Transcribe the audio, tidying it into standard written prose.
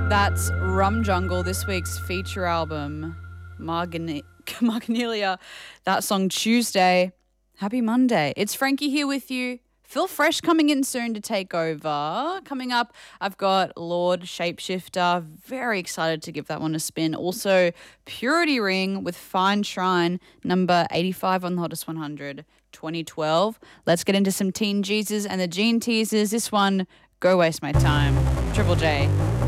That's Rum Jungle, this week's feature album, Marginalia. That song, Tuesday. Happy Monday. It's Frankie here with you. Phil Fresh coming in soon to take over. Coming up, I've got Lord Shapeshifter. Very excited to give that one a spin. Also, Purity Ring with Fine Shrine, number 85 on the Hottest 100, 2012. Let's get into some Teen Jesus and the Gene Teasers. This one, Go Waste My Time. Triple J.